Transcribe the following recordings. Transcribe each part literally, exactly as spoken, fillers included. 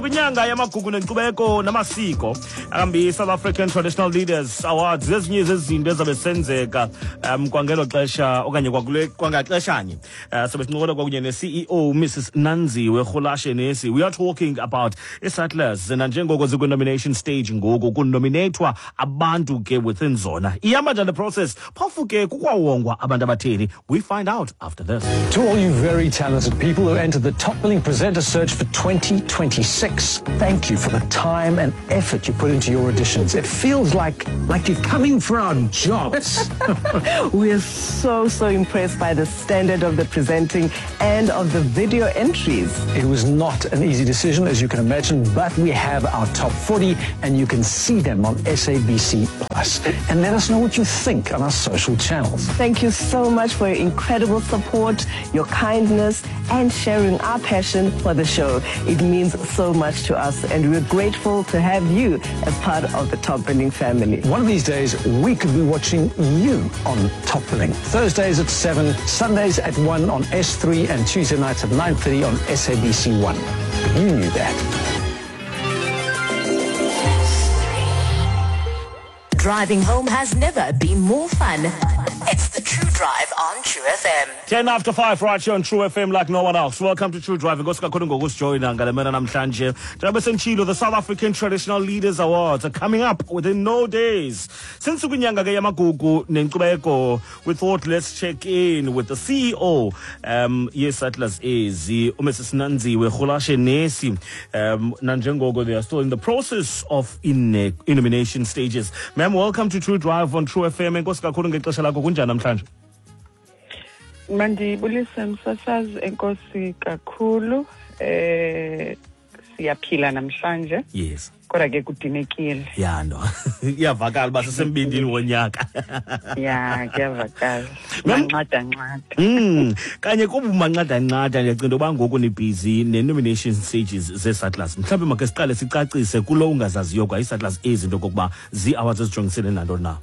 kwinyanga yamagugu nenkcubeko namasiko ambi South African Traditional Leaders Awards zezinye zezinto ezabe senzeka um kwangelo xesha okanye kwakule kwangaxeshanye uh, sobe sinqola kwakunye ne C E O Missus Nanziwe Kgolashe Nesi. We are talking about iSattlers na njengoko zikwi nomination stage ngoku kunominatwa abantu ke within zona ihamba njani process phofu ke kukwawongwa abantu abatheni. We find out after this. To all you very talented people who entered the top billing presenter search for twenty twenty-six, thank you for the time and effort you put into your auditions. It feels like like you're coming for our jobs. We are so, so impressed by the standard of the presenting and of the video entries. It was not an easy decision, as you can imagine, but we have our top forty, and you can see them on S A B C Plus. And let us know what you think on our social channels. Thank you so much for your incredible support, your kindness, and sharing our passion for the show. It means so much to us, and we're grateful to have you as part of the Top Billing family. One of these days, we could be watching you on Top Billing. Thursdays at seven, Sundays at one on S three, and Tuesday nights at nine thirty on S A B C one. You knew that. Driving home has never been more fun. It's the True Drive on True F M. ten after five right here on True F M like no one else. Welcome to True Drive. Ngosikakhulu ngokusijoyina ngale mena namhlanje. Njengoba senchilo, the South African Traditional Leaders Awards are coming up within no days. Since kwinyanga ke yamagugu nenkcubeko, we thought let's check in with the C E O um yeSattlers ezi uMissus Nanziwe Kgolashe Nesi. Um nanjengoko they are still in the process of in uh, nomination stages. Ma'am, welcome to True Drive on True F M. Ngosikakhulu ngexesha lakho kunjani namhlanje? Mandibulise msasazi enkosi kakhulu eh siyaphila namhlanje. Yes. Kodwa ke kudinekile. Yeah no. Iyavakala basesembindini wonyaka. Yeah, kuyavakala. Manqada nqada. Mm, kanye kuba manqada nqada ndiyacinga ukuba ngoku ni busy ne nomination stages zeSattlers. Mhlawumbe make siqale sicacise kulo ungazaziyo kwa iSattlers izinto kokuba zi awards ezijongisene nanto na.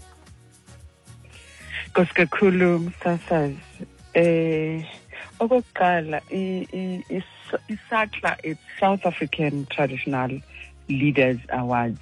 Nkosi kakhulu msasazi. Eh okokuqala iSattler it's South African Traditional Leaders Awards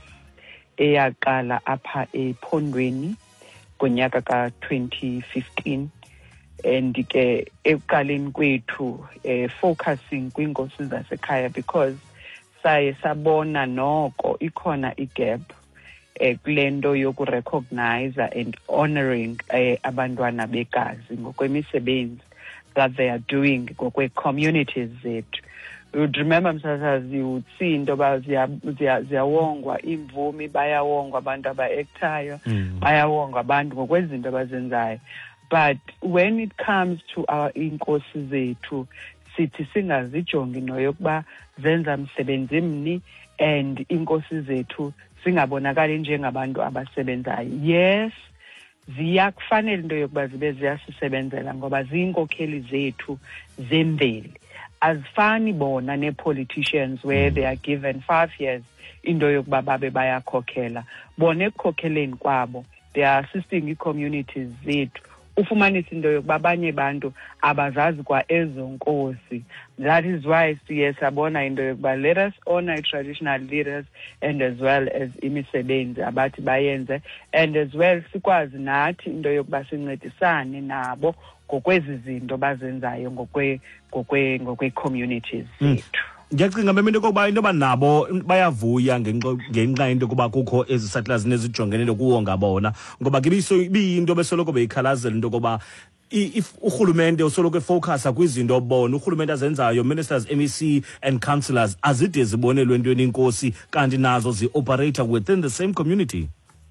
eyaqala apha ePhondweni ngonyaka ka twenty fifteen, and ke ekuqaleni kwethu eh focusing kwinkosi zasekhaya because saye sabona noko ikhona igap eh kulento yoku recognize and honoring eh abantwana bekazi ngokwemisebenzi that they are doing ngokwe communities zethu. You would remember msasazi, you would see into ba ziyawongwa imvumi, bayawongwa abantu aba-actayo, bayawongwa abantu ngokwezinto abazenzayo. But when it comes to our inkosi zethu, sithi singazijongi noyokuba zenza msebenzi mni and inkosi zethu singabonakali njengabantu abasebenzayo. Yes, ziyakufanele into yokuba zibe ziyasisebenzela ngoba ziyinkokheli zethu zemveli. Azifani bona ne-politicians where they are given five years into yokuba babe bayakhokhela. Bona ekukhokheleni kwabo, they are assisting i-communities zethu. Ufumanisa into yokuba abanye bantu abazazi kwa ezo nkosi. That is why siye sabona into yokuba let us honor traditional leaders and as well as imisebenzi abathi bayenze, and as well sikwazi nathi into yokuba sincedisane nabo ngokwezi zinto bazenzayo ngokwe ngokwe ngokwe communities zethu. Ngiyacinga memento kokuba into banabo bayavuya ngenxa into kuba kukho eziSattlers nezijongene nokuwonga bona ngoba kibiso ibiyinto besoloko beyikhalazela into koba if urhulumente usoloko efocusa kwizinto bona urhulumente azenzayo, ministers, M E C and councillors azide zibonelwe entweni inkosi kanti nazo zi operate within the same community.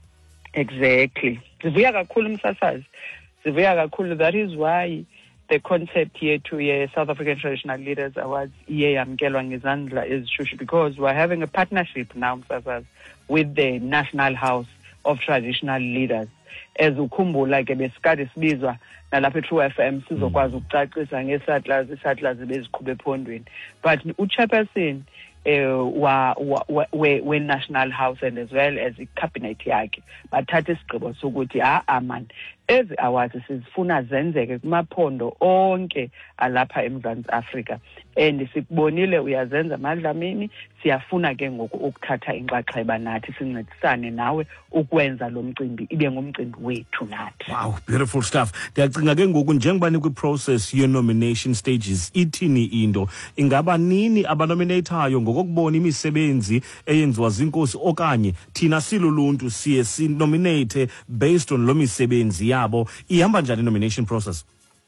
Exactly. Zivuya kakhulu msasazi. Zivuya kakhulu. That is why the concept here to uh, South African Traditional Leaders Awards iye yamkelwa ngezandla ezishushu because we're having a partnership now msasazi with the National House of Traditional Leaders. As ukhumbula ke besikade sibizwa nalapha eTrue F M sizokwazi ukucacisa ngeSattlers iSattlers beziqhube ePhondweni, but uchairperson eh wa we National House and as well as icabinet yakhe bathatha isigqibo sokuthi ah man ezi awards sizifuna zenzeke kumaphondo onke alapha eMzantsi Afrika, and sikubonile uyazenza Madlamini. Siyafuna ke ngoku ukuthatha inxaxheba nathi sincedisane nawe ukwenza lo mcimbi ibe ngumcimbi wethu nathi. Wow, beautiful stuff. Ndiyacinga ke ngoku njengoba nikwi-process ye-nomination stages, ithini into? Ingaba nini abanominatayo ngokokubona imisebenzi eyenziwa zinkosi, okanye thina siluluntu siye sinominate based on lo misebenzi yabo? Ihamba njani nomination process?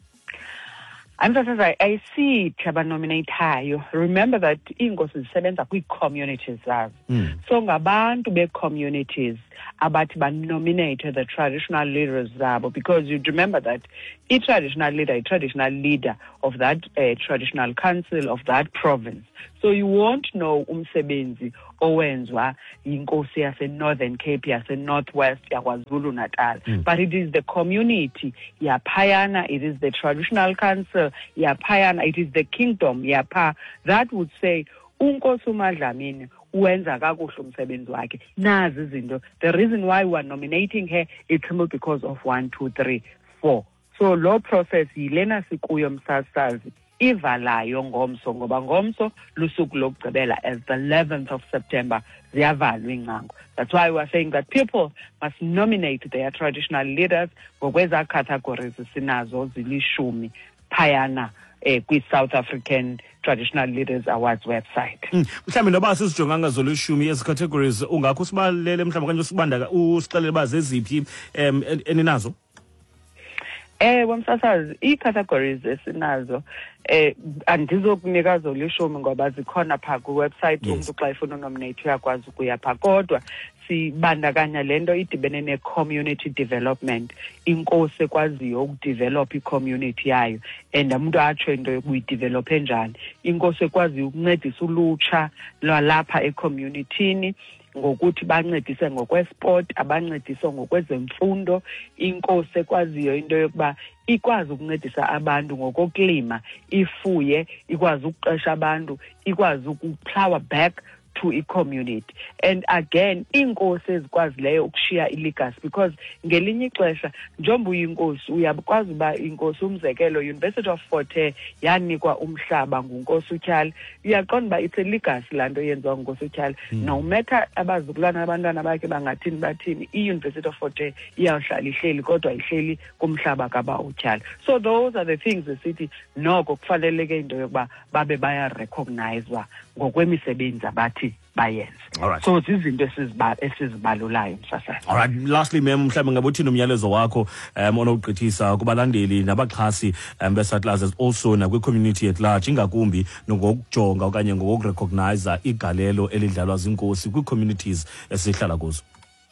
I'm just I, I see abanominatayo. Remember that inkosi zisebenza kwi-communities zazo. Mm. So ngabantu be-communities abathi ba-nominate the traditional leaders zabo, because you remember that a traditional leader, a traditional leader of that uh, traditional council of that province. So you won't know umsebenzi owenzwa yinkosi yase Northern Cape, yase Northwest, yaKwaZulu Natal. Mm. But it is the community, yaphayana, it is the traditional council, yaphayana, it is the kingdom, yapha, that would say, unkosi uMadlamini uwenza kakuhle umsebenzi wakhe. Nazi izinto. The reason why we are nominating her is simply because of one, two, three, four. So law process yilena sikuyo msasazi ivalayo ngomso, ngoba ngomso lusuku lokugqibela as the eleventh of September ziyavalwa inqango. That's why we are saying that people must nominate their traditional leaders ngokweza categories sinazo zilishumi phayana eh kwi-South African Traditional Leaders Awards website. Mhlawumbe noba sizijonganga zolishumi ezi categories ungakho sibalele mhlawumbe kanje usibandaka usixelele ba zeziphi em eninazo? Eh wamsasazi i-categories esinazo eh andizokunika zolishumi ngoba zikhona pha ku website umuntu xa efuna nominate uyakwazi ukuya pha, kodwa sibandakanya lento idibene ne community development, inkosi ekwaziyo ukudevelop i-community yayo, and umuntu atsho into yokuyidevelop njani. Inkosi ekwaziyo ukuncedisa ulutsha lwalapha e-community-ni ngokuthi bancedise ngokwesport, abancedise ngokwezemfundo. Inkosi ekwaziyo into yokuba ikwazi ukuncedisa abantu ngokokulima, ifuye, ikwazi ukuqesha abantu, ikwazi ukuplower back to a community. And again, inkosi ezikwazileyo ukushiya ilegacy, because ngelinye ixesha njengoba uyinkosi uyakwazi uba inkosi, umzekelo University of Fort Hare yanikwa umhlaba nguNkosi uTyali, uyaqonda uba it's a legacy laa nto yenziwa nguNkosi uTyali. Mm. No matter abazukulwana abantwana bakhe bangathini bathini, i-University of Fort Hare iyawuhlala ihleli kodwa ihleli kumhlaba kaba uTyali. So those are the things esithi noko kufaneleke into yokuba babe bayarecognizwa ngokwemisebenzi abathi bayenze. Alright. So zizinto esizibalulayo msasazi. Alright, lastly mem mhlawumbe ngabe uthini umyalezo wakho um onokugqithisa kubalandeli nabaxhasi um beSatla's also nakwi-community at large, ingakumbi ngokujonga okanye ngokurecognize igalelo elidlalwa zinkosi kwi-communities esihlala kuzo?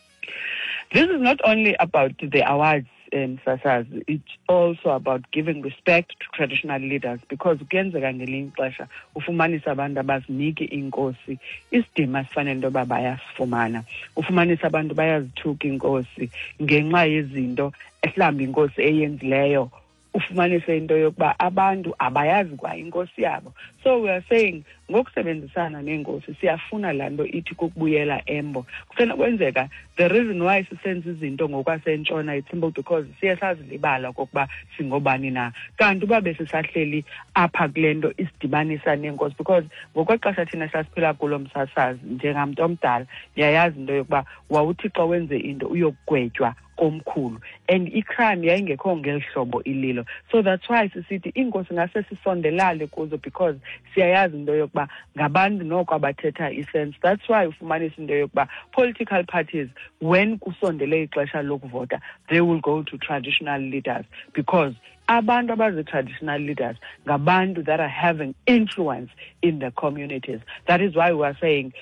This is not only about the awards, um, Sasas, it's also about giving respect to traditional leaders, because kuyenzeka ngelinye ixesha ufumanisa abantu abaziniki inkosi isidima sifanele into yoba bayasifumana. Ufumanisa abantu bayazithuka inkosi ngenxa yezinto mhlawumbi inkosi eyenzileyo, ufumanise into yokuba abantu abayazi kwa inkosi yabo. So we are saying ngokusebenzisana nenkosi siyafuna laa nto ithi kukubuyela embo. Kusenokwenzeka the reason why sisenza izinto ngokwasentshona it's simple because siye sazilibala okokuba singobani na, kanti uba besisahleli apha kule nto isidibanisa nenkosi, because ngokwexesha thina sasiphila kulo msasazi njengamntu omdala ndiyayazi into yokuba wawuthi xa wenze into uyokugwetywa komkhulu, and icrime yayingekho ngeli hlobo ililo. So that's why sisithi inkosi ngase sisondelale kuzo, because siyayazi into yokuba ngabantu noko abathetha isense. That's why ufumanisa into yokuba political parties when kusondele ixesha lokuvota they will go to traditional leaders, because abantu abazi-traditional leaders ngabantu that are having influence in the communities. That is why we are saying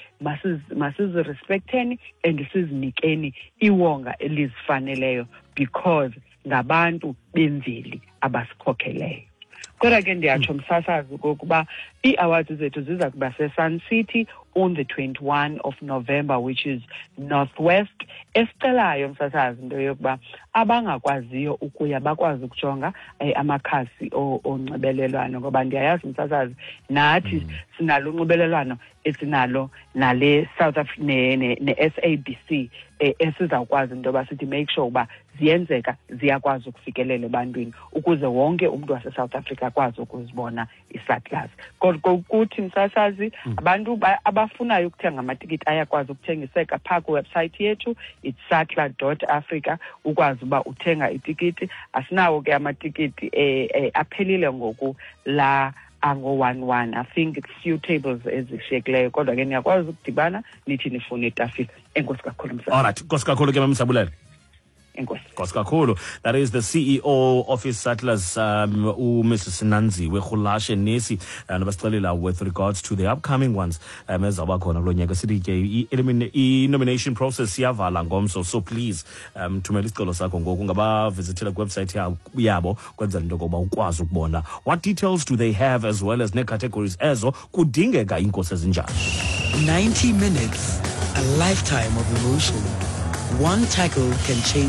masizirespekteni and sizinikeni iwonga elizifaneleyo, because ngabantu bemveli abasikhokheleyo. Kodwa ke ndiyatsho msasazi kokuba ii-awards zethu ziza kuba seSun City on the twenty-first of November, which is Northwest. Esicelayo msasazi into yokuba abangakwaziyo ukuya bakwazi ukujonga eh, amakhasi onxibelelwano, ngoba ndiyayazi msasazi nathi mm. sinalo unxibelelwano esinalo nale South Africa ne, ne, ne S A B C eh, esizawukwazi into yoba sithi make sure uba ziyenzeka ziyakwazi ukufikelela ebantwini ukuze wonke umuntu wase-South Africa akwazi ukuzibona i-SATLAS. Kodwa kuthi msasazi abantu ba- abafunayo ukuthenga amatikiti ayakwazi ukuthengiseka phaa kwiwebsite yethu, it's satla dot africa, ukwazi uba uthenga itikiti. Asinawo ke amatikiti eh, eh, aphelile ngoku la ango one one. I think it's few tables ezishiyekileyo, kodwa ke niyakwazi ukudibana nithi nifuna itafile. Enkosi kakhulu msasazi. All right, nkosi kakhulu ke mamsabulele. Enkosi. Nkosi kakhulu. That is the C E O of SATLAS, um, u Missus Nanziwe Khulashe Nesi, and basixelela with regards to the upcoming ones um, ezawuba khona kulo nyaka. Sithi ke i-nomination process siyavala ngomso, so please um thumela isicelo sakho ngoku, ungabavizithela kuwebsite yabo kwenzela into yokuba ukwazi ukubona what details do they have as well as ne-categories ezo kudingeka iinkosi ezinjani. ninety minutes, a lifetime of emotion. One tackle can change